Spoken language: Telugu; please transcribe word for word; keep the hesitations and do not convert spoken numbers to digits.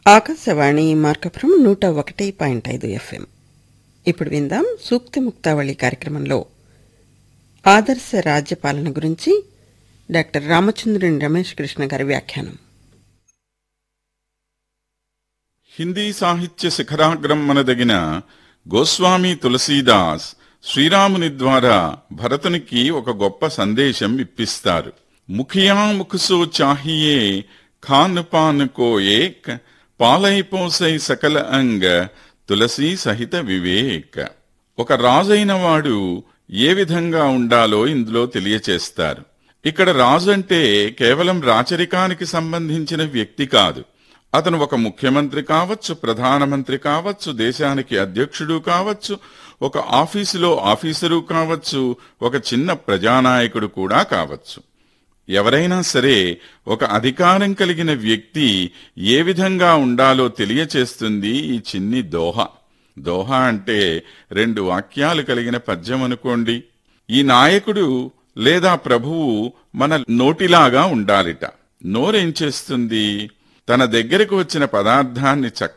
ఆకాశవాణి మార్కపురం నూట ఒకటి పాయింట్ ఐదు ఎఫ్ఎం. ఇప్పుడు విందాం సూక్తి ముక్తావళి కార్యక్రమంలో ఆదర్శ రాజ్యపాలన గురించి డాక్టర్ రామచంద్రుని రమేష్ కృష్ణ గారి వ్యాఖ్యానం. హిందీ సాహిత్య శిఖరాగ్రం మనదగిన గోస్వామి తులసీదాస్ శ్రీరాముని ద్వారా భరతునికి ఒక గొప్ప సందేశం ఇప్పిస్తారు. ముఖియా ముఖసో చాహియే ఖాన్ పాన్ కో ఏక్ పాలై పోసై సకల అంగ తులసీ సహిత వివేక్. ఒక రాజైన వాడు ఏ విధంగా ఉండాలో ఇందులో తెలియచేస్తారు. ఇక్కడ రాజు అంటే కేవలం రాచరికానికి సంబంధించిన వ్యక్తి కాదు. అతను ఒక ముఖ్యమంత్రి కావచ్చు, ప్రధానమంత్రి కావచ్చు, దేశానికి అధ్యక్షుడు కావచ్చు, ఒక ఆఫీసులో ఆఫీసరు కావచ్చు, ఒక చిన్న ప్రజానాయకుడు కూడా కావచ్చు. ఎవరైనా సరే ఒక అధికారం కలిగిన వ్యక్తి ఏ విధంగా ఉండాలో తెలియచేస్తుంది ఈ చిన్ని దోహ. దోహ అంటే రెండు వాక్యాలు కలిగిన పద్యం అనుకోండి. ఈ నాయకుడు లేదా ప్రభువు మన నోటిలాగా ఉండాలిట. నోరేం చేస్తుంది? తన దగ్గరకు వచ్చిన పదార్థాన్ని చక్క